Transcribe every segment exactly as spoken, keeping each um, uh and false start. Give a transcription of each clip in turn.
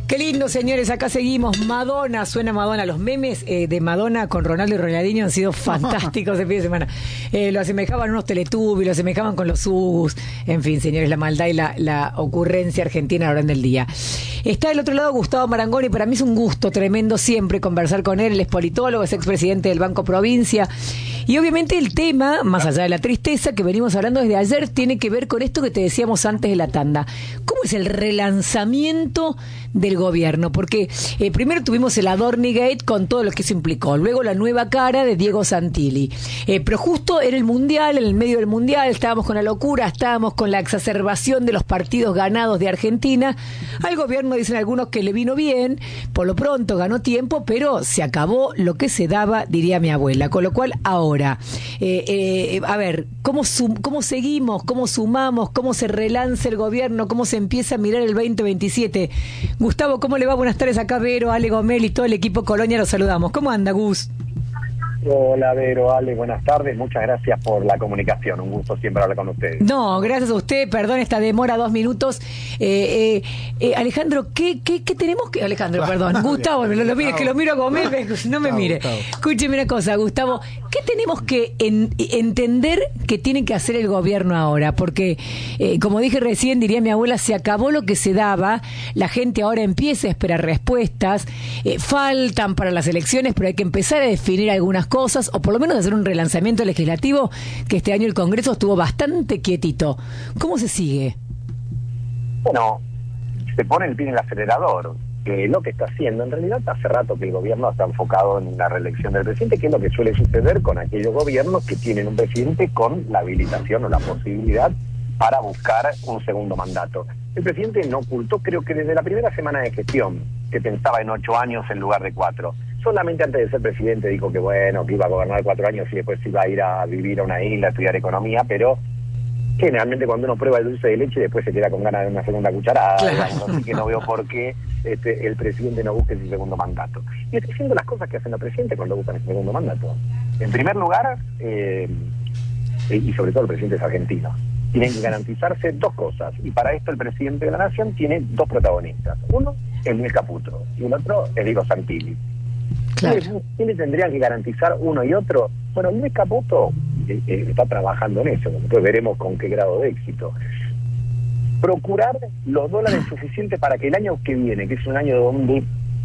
Qué lindo, señores, acá seguimos. Madonna, suena Madonna. Los memes eh, de Madonna con Ronaldo y Ronaldinho han sido fantásticos el fin de semana. Eh, lo asemejaban a unos Teletubbies, lo asemejaban con los Ugus. En fin, señores, la maldad y la, la ocurrencia argentina a la hora del día. Está del otro lado Gustavo Marangoni. Para mí es un gusto tremendo siempre conversar con él. Él es politólogo, es expresidente del Banco Provincia. Y obviamente el tema, más allá de la tristeza que venimos hablando desde ayer, tiene que ver con esto que te decíamos antes de la tanda. ¿Cómo es el relanzamiento del gobierno? Porque eh, primero tuvimos el Adornigate con todo lo que eso implicó, luego la nueva cara de Diego Santilli, eh, pero justo en el Mundial, en el medio del Mundial, estábamos con la locura, estábamos con la exacerbación de los partidos ganados de Argentina. Al gobierno dicen algunos que le vino bien, por lo pronto ganó tiempo, pero se acabó lo que se daba, diría mi abuela, con lo cual ahora, eh, eh, a ver, ¿cómo, sum- cómo seguimos, cómo sumamos, cómo se relanza el gobierno, cómo se empieza a mirar el veinte veintisiete? Gustavo, ¿cómo le va? Buenas tardes, acá Vero, Ale Gomel y todo el equipo Colonia, los saludamos. ¿Cómo anda, Gus? Hola, Vero, Ale, buenas tardes, muchas gracias por la comunicación, un gusto siempre hablar con ustedes. No, gracias a usted, perdón esta demora, dos minutos. Eh, eh, eh, Alejandro, ¿qué, qué, ¿qué tenemos que...? Alejandro, perdón, Gustavo, lo, lo mire, que lo miro a Gomel, no me mire. Escúcheme una cosa, Gustavo, ¿qué tenemos que en, entender que tiene que hacer el gobierno ahora? Porque, eh, como dije recién, diría mi abuela, se acabó lo que se daba, la gente ahora empieza a esperar respuestas, eh, faltan para las elecciones, pero hay que empezar a definir algunas cosas. cosas, o por lo menos hacer un relanzamiento legislativo, que este año el Congreso estuvo bastante quietito. ¿Cómo se sigue? Bueno, se pone el pie en el acelerador, que lo que está haciendo, en realidad hace rato que el gobierno está enfocado en la reelección del presidente, que es lo que suele suceder con aquellos gobiernos que tienen un presidente con la habilitación o la posibilidad para buscar un segundo mandato. El presidente no ocultó, creo que desde la primera semana de gestión, que pensaba en ocho años en lugar de cuatro. Solamente antes de ser presidente dijo que bueno, que iba a gobernar cuatro años y después iba a ir a vivir a una isla, a estudiar economía, pero generalmente cuando uno prueba el dulce de leche después se queda con ganas de una segunda cucharada, claro. Digamos, así que no veo por qué este, el presidente no busque su segundo mandato. Y estoy haciendo las cosas que hacen los presidentes cuando buscan el segundo mandato. En primer lugar, eh, y sobre todo el presidente es argentino, tienen que garantizarse dos cosas, y para esto el presidente de la Nación tiene dos protagonistas. Uno es Luis Caputo y el otro es Diego Santilli. Claro. ¿Quiénes tendrían que garantizar uno y otro? Bueno, Luis Caputo eh, eh, está trabajando en eso, después veremos con qué grado de éxito. Procurar los dólares suficientes para que el año que viene, que es un año donde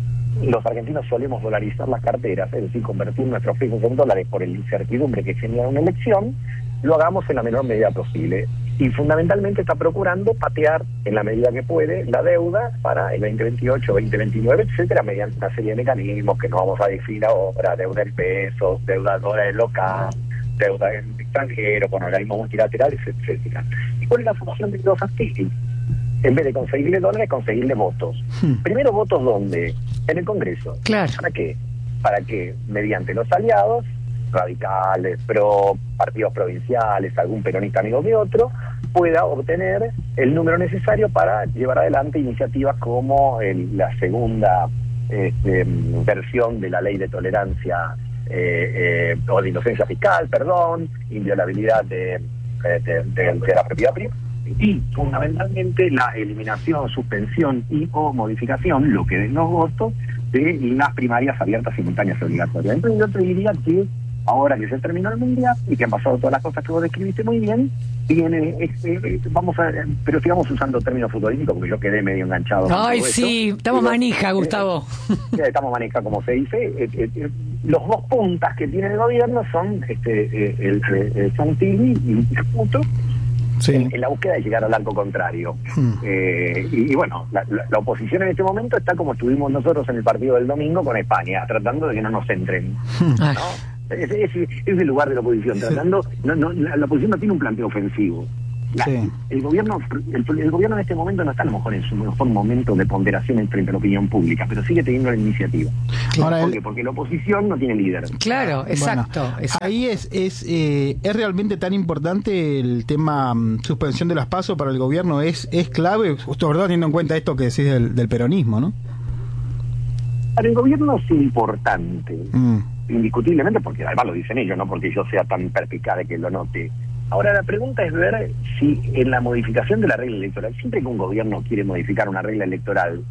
los argentinos solemos dolarizar las carteras, es decir, convertir nuestros pesos en dólares por la incertidumbre que genera una elección, lo hagamos en la menor medida posible. Y fundamentalmente está procurando patear en la medida que puede la deuda para el veinte veintiocho, veinte veintinueve, etcétera, mediante una serie de mecanismos que no vamos a definir ahora: deuda en pesos, deuda dólares local, deuda en extranjero, con organismos multilaterales, etcétera. ¿Y cuál es la función de los Santilli? En vez de conseguirle dólares, conseguirle votos. Hmm. Primero, ¿votos dónde? En el Congreso. Claro. ¿Para qué? Para que mediante los aliados radicales, pro partidos provinciales, algún peronista amigo que otro, pueda obtener el número necesario para llevar adelante iniciativas como el, la segunda este, versión de la ley de tolerancia eh, eh, o de inocencia fiscal, perdón, inviolabilidad de, de, de, de la propiedad privada, y fundamentalmente la eliminación, suspensión y o modificación, lo que den los votos, de las primarias abiertas, simultáneas y obligatorias. Entonces yo te diría que ahora que se terminó el Mundial y que han pasado todas las cosas que vos describiste muy bien, viene, este, vamos a, pero sigamos usando términos futbolísticos porque yo quedé medio enganchado. Ay, sí, estamos Pero, manija, eh, Gustavo. Eh, estamos manija, como se dice. Eh, eh, eh, los dos puntas que tiene el gobierno son este eh, el, el Santilli y el Caputo. Sí. En, en la búsqueda de llegar al arco contrario. Hmm. Eh, y, y bueno, la, la, la oposición en este momento está como estuvimos nosotros en el partido del domingo con España, tratando de que no nos entren. Hmm. ¿No? Es, es, es el lugar de la oposición, tratando, no, no, la, la oposición no tiene un planteo ofensivo. La, sí. El gobierno el, el gobierno en este momento no está a lo mejor en su mejor momento de ponderación frente a la opinión pública, pero sigue teniendo la iniciativa. Ahora, ¿por qué? Porque la oposición no tiene líder. Claro, exacto. Bueno, exacto. Ahí es es eh, es realmente tan importante el tema um, suspensión de las PASO para el gobierno, es es clave, sobre todo teniendo en cuenta esto que decís del, del peronismo, ¿no? Para el gobierno es importante, mm. indiscutiblemente, porque además lo dicen ellos, no porque yo sea tan perspicaz de que lo note. Ahora, la pregunta es ver si en la modificación de la regla electoral, siempre que un gobierno quiere modificar una regla electoral,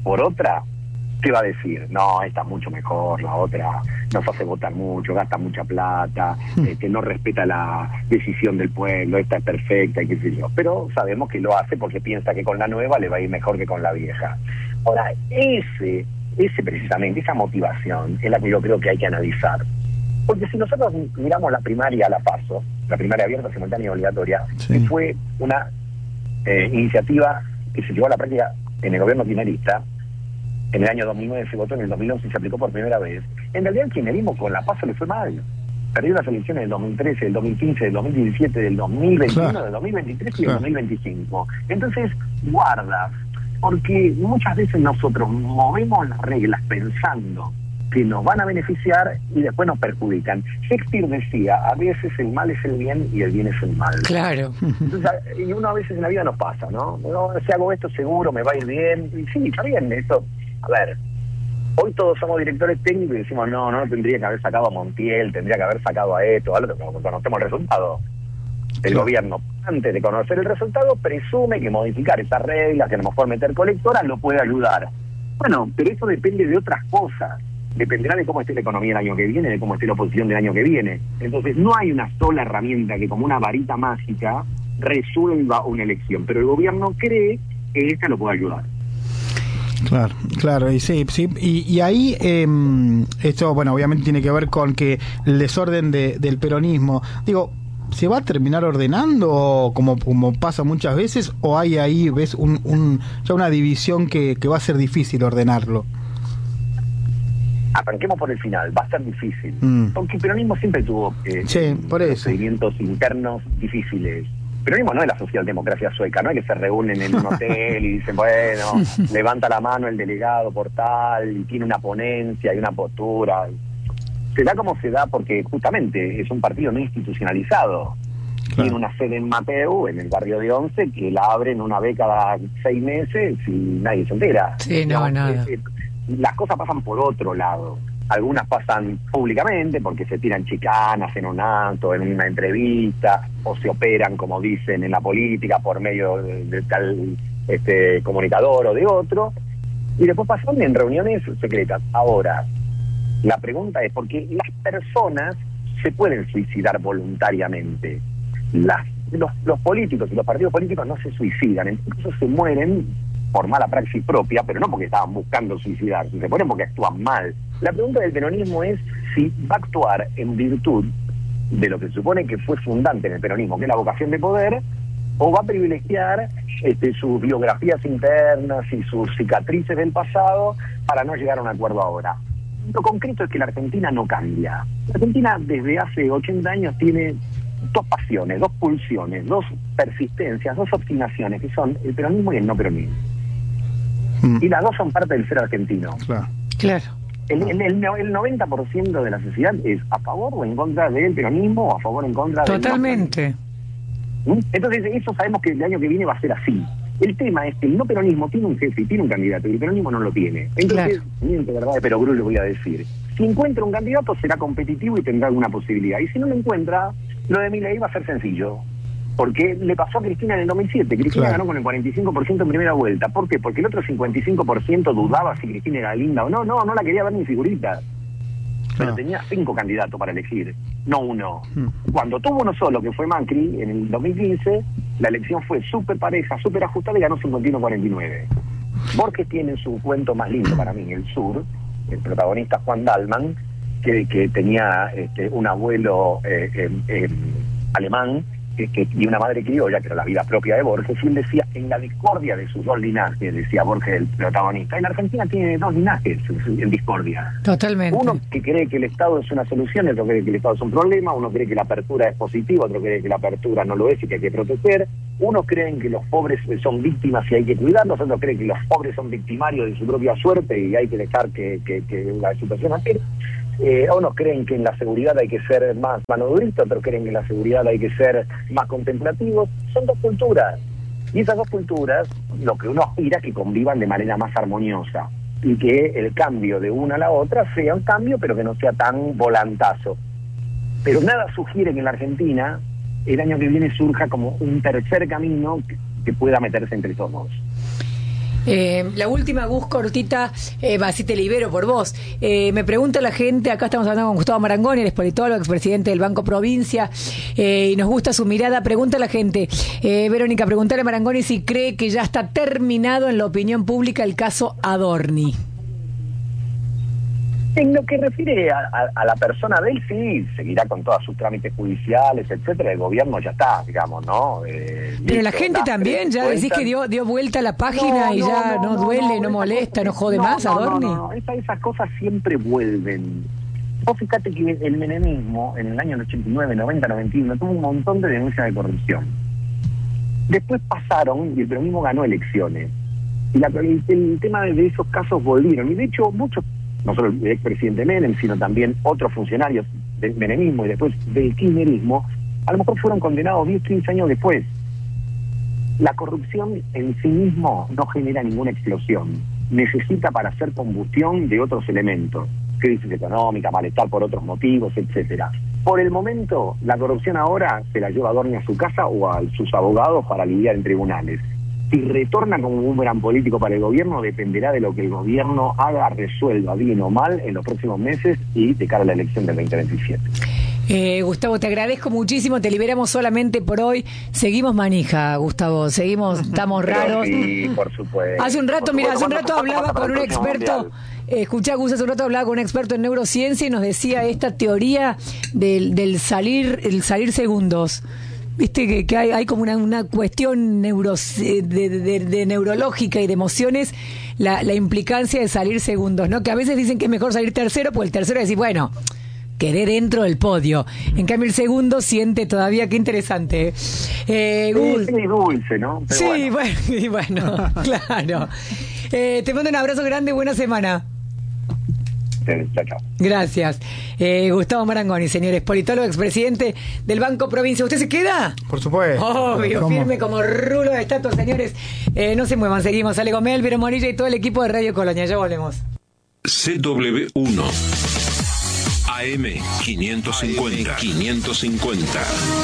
por otra, ¿qué va a decir? No, esta es mucho mejor, la otra nos hace votar mucho, gasta mucha plata, eh, que no respeta la decisión del pueblo, esta es perfecta y qué sé yo. Pero sabemos que lo hace porque piensa que con la nueva le va a ir mejor que con la vieja. Ahora, ese, ese precisamente, esa motivación es la que yo creo que hay que analizar. Porque si nosotros miramos la primaria a la PASO, la primaria abierta, simultánea y obligatoria, Sí. que fue una eh, iniciativa que se llevó a la práctica en el gobierno kirchnerista. En el año dos mil nueve se votó, en el dos mil once se aplicó por primera vez. En realidad el kirchnerismo con la PASO le fue mal. Perdió las elecciones del dos mil trece, del dos mil quince, del dos mil diecisiete, del dos mil veintiuno, Claro. del dos mil veintitrés y Claro. del dos mil veinticinco. Entonces, guarda, porque muchas veces nosotros movemos las reglas pensando que nos van a beneficiar y después nos perjudican. Shakespeare decía, a veces el mal es el bien y el bien es el mal. Claro. Entonces, y uno a veces en la vida nos pasa, ¿no? No, si hago esto seguro me va a ir bien. Y sí, está bien, esto. A ver, hoy todos somos directores técnicos y decimos, no, no tendría que haber sacado a Montiel, tendría que haber sacado a esto, al otro, cuando conocemos el resultado. El Claro. gobierno, antes de conocer el resultado, presume que modificar estas reglas, que a lo mejor meter colectoras, lo puede ayudar. Bueno, pero eso depende de otras cosas. Dependerá de cómo esté la economía el año que viene, de cómo esté la oposición del año que viene. Entonces, no hay una sola herramienta que como una varita mágica resuelva una elección, pero el gobierno cree que esta lo puede ayudar. Claro, claro, y sí, sí, y, y ahí eh, esto, bueno, obviamente tiene que ver con que el desorden de, del peronismo, digo, ¿se va a terminar ordenando como, como pasa muchas veces o hay ahí, ves, un, un, ya una división que, que va a ser difícil ordenarlo? Arranquemos por el final, va a ser difícil, Mm. porque el peronismo siempre tuvo eh, Sí, por eso. procedimientos internos difíciles. El peronismo no es la socialdemocracia sueca, no es que se reúnen en un hotel y dicen, bueno, levanta la mano el delegado por tal, y tiene una ponencia y una postura. Se da como se da porque justamente es un partido no institucionalizado. Claro. Tiene una sede en Mateu, en el barrio de Once, que la abren una vez cada seis meses y nadie se entera. Sí, no, nada. eh, eh, las cosas pasan por otro lado. Algunas pasan públicamente porque se tiran chicanas en un acto, en una entrevista, o se operan, como dicen en la política, por medio de, de tal este, comunicador o de otro. Y después pasan en reuniones secretas. Ahora, la pregunta es, porque las personas se pueden suicidar voluntariamente. Las, los, los políticos y los partidos políticos no se suicidan, incluso se mueren por mala praxis propia, pero no porque estaban buscando suicidarse, se mueren porque actúan mal. La pregunta del peronismo es si va a actuar en virtud de lo que se supone que fue fundante en el peronismo, que es la vocación de poder, o va a privilegiar este, sus biografías internas y sus cicatrices del pasado para no llegar a un acuerdo ahora. Lo concreto es que la Argentina no cambia. La Argentina desde hace ochenta años tiene dos pasiones, dos pulsiones, dos persistencias, dos obstinaciones, que son el peronismo y el no peronismo. Mm. Y las dos son parte del ser argentino. Claro. Claro. El, el, el, el noventa por ciento de la sociedad es a favor o en contra del peronismo o a favor o en contra del no Totalmente. peronismo. Entonces, eso sabemos que el año que viene va a ser así. El tema es que el no peronismo tiene un jefe y tiene un candidato y el peronismo no lo tiene. Entonces, miente verdad de perogrullo le voy a decir. Si encuentra un candidato será competitivo y tendrá alguna posibilidad. Y si no lo encuentra, lo de Milei va a ser sencillo. Porque le pasó a Cristina en el dos mil siete. Cristina Claro. ganó con el cuarenta y cinco por ciento en primera vuelta. ¿Por qué? Porque el otro cincuenta y cinco por ciento dudaba si Cristina era linda o no. No, no la quería ver ni figurita. Pero Claro. tenía cinco candidatos para elegir, no uno. Mm. Cuando tuvo uno solo, que fue Macri, en el dos mil quince, la elección fue súper pareja, súper ajustada y ganó cincuenta y uno a cuarenta y nueve. Borges tiene su cuento más lindo para mí, El Sur, el protagonista Juan Dalman, que, que tenía este, un abuelo eh, eh, eh, alemán que, que, y una madre criolla, que era la vida propia de Borges, y él decía, en la discordia de sus dos linajes, decía Borges, el protagonista, en la Argentina tiene dos linajes en discordia. Totalmente. Uno que cree que el Estado es una solución, otro cree que el Estado es un problema, uno cree que la apertura es positiva, otro cree que la apertura no lo es y que hay que proteger, unos creen que los pobres son víctimas y hay que cuidarlos, otros creen que los pobres son victimarios de su propia suerte y hay que dejar que, que, que la situación así. Eh, unos creen que en la seguridad hay que ser más manodurista, otros creen que en la seguridad hay que ser más contemplativos. Son dos culturas. Y esas dos culturas, lo que uno aspira es que convivan de manera más armoniosa y que el cambio de una a la otra sea un cambio, pero que no sea tan volantazo. Pero nada sugiere que en la Argentina el año que viene surja como un tercer camino que, que pueda meterse entre todos. Eh, la última, Gus, cortita, eh, así te libero por vos. Eh, me pregunta la gente, acá estamos hablando con Gustavo Marangoni, el politólogo, expresidente del Banco Provincia, eh, y nos gusta su mirada. Pregunta la gente, eh, Verónica, preguntale a Marangoni si cree que ya está terminado en la opinión pública el caso Adorni. En lo que refiere a, a, a la persona de él, sí, seguirá con todos sus trámites judiciales, etcétera. El gobierno ya está, digamos, ¿no? Eh, Pero listo, la gente también, ya decís que dio dio vuelta a la página no, y ya no, no, no duele, no, no molesta, cosa, no jode no, más, no, Adorni. No, no, no. Esa, esas cosas siempre vuelven. Vos fíjate que el menemismo, en el año ochenta y nueve, noventa, noventa y uno, tuvo un montón de denuncias de corrupción. Después pasaron y el peronismo ganó elecciones. Y la, el, el tema de esos casos volvieron. Y de hecho, muchos, no solo el expresidente Menem, sino también otros funcionarios del menemismo y después del kirchnerismo, a lo mejor fueron condenados diez, quince años después. La corrupción en sí mismo no genera ninguna explosión. Necesita para hacer combustión de otros elementos. Crisis económica, malestar por otros motivos, etcétera. Por el momento, la corrupción ahora se la lleva Adorni a su casa o a sus abogados para lidiar en tribunales. Si retorna como un gran político para el gobierno, dependerá de lo que el gobierno haga, resuelva, bien o mal, en los próximos meses y de cara a la elección del veinte veintisiete. Eh, Gustavo, te agradezco muchísimo, te liberamos solamente por hoy. Seguimos manija, Gustavo, seguimos, estamos raros. Sí, por supuesto. Hace un rato, mira, hace un rato hablaba con un experto, eh, escuchá, Gus, hace un rato hablaba con un experto en neurociencia y nos decía esta teoría del, del salir, el salir segundos. Viste que, que hay, hay como una, una cuestión neuro, de, de, de neurológica y de emociones, la, la implicancia de salir segundos, ¿no? Que a veces dicen que es mejor salir tercero, pues el tercero es decir, bueno, quedé dentro del podio. En cambio el segundo siente todavía, qué interesante. Eh, Gus, sí, dulce, ¿no? Pero sí, bueno, bueno, y bueno claro. Eh, te mando un abrazo grande, buena semana. Chao, chao. Gracias. Eh, Gustavo Marangoni, señores, politólogo, expresidente del Banco Provincia. ¿Usted se queda? Por supuesto. Obvio, ¿Cómo? firme como rulo de estatua, señores. Eh, no se muevan, seguimos. Ale Gomel, Vero Morilla y todo el equipo de Radio Colonia. Ya volvemos. C W uno A M quinientos cincuenta. quinientos cincuenta.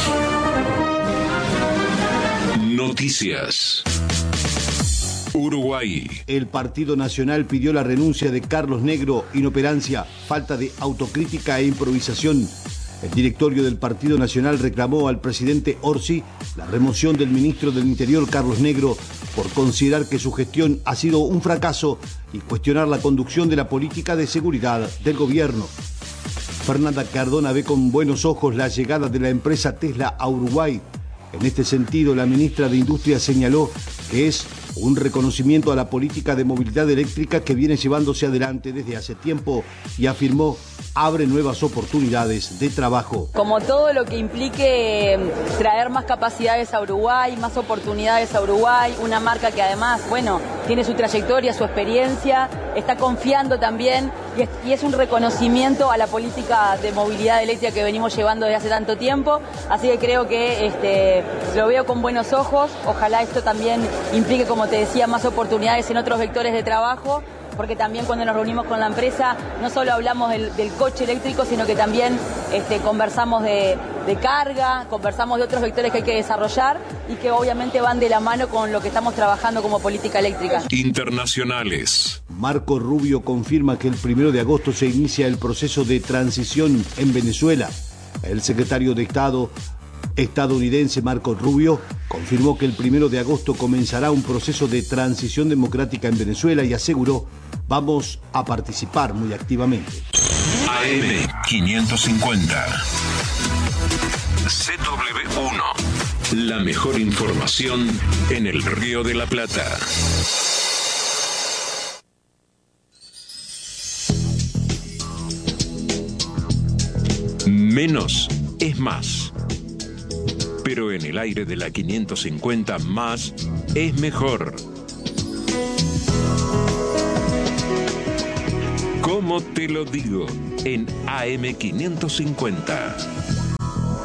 Noticias. Uruguay. El Partido Nacional pidió la renuncia de Carlos Negro, inoperancia, falta de autocrítica e improvisación. El directorio del Partido Nacional reclamó al presidente Orsi la remoción del ministro del Interior, Carlos Negro, por considerar que su gestión ha sido un fracaso y cuestionar la conducción de la política de seguridad del gobierno. Fernanda Cardona ve con buenos ojos la llegada de la empresa Tesla a Uruguay. En este sentido, la ministra de Industria señaló que es un reconocimiento a la política de movilidad eléctrica que viene llevándose adelante desde hace tiempo y afirmó abre nuevas oportunidades de trabajo. Como todo lo que implique traer más capacidades a Uruguay, más oportunidades a Uruguay, una marca que además, bueno, tiene su trayectoria, su experiencia, está confiando también y es, y es un reconocimiento a la política de movilidad eléctrica que venimos llevando desde hace tanto tiempo, así que creo que este, lo veo con buenos ojos, ojalá esto también implique, como te decía, más oportunidades en otros vectores de trabajo, porque también cuando nos reunimos con la empresa no solo hablamos del, del coche eléctrico, sino que también este, conversamos de, de carga, conversamos de otros vectores que hay que desarrollar y que obviamente van de la mano con lo que estamos trabajando como política eléctrica. Internacionales. Marco Rubio confirma que el primero de agosto se inicia el proceso de transición en Venezuela. El secretario de Estado estadounidense Marco Rubio confirmó que el primero de agosto comenzará un proceso de transición democrática en Venezuela y aseguró: vamos a participar muy activamente. A M quinientos cincuenta. C W uno. La mejor información en el Río de la Plata. Menos es más. Pero en el aire de la quinientos cincuenta, más es mejor. ¿Cómo te lo digo? En A M quinientos cincuenta.